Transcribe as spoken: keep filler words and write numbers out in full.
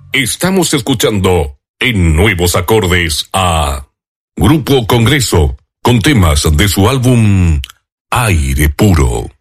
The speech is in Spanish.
Estamos escuchando en Nuevos Acordes a Grupo Congreso con temas de su álbum Aire Puro.